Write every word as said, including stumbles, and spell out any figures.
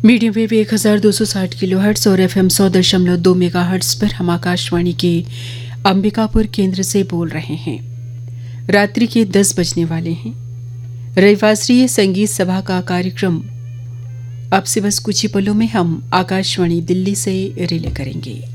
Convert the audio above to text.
Medium wave एक हज़ार दो सौ साठ किलो हर्ट्स और एफ एम सौ दशमलव दो मेगा हर्ट्स पर हम आकाशवाणी के अंबिकापुर केंद्र से बोल रहे हैं। रात्रि के दस बजने वाले हैं। रविवासरीय संगीत सभा का कार्यक्रम अब से बस कुछ ही पलों में हम आकाशवाणी दिल्ली से रिले करेंगे।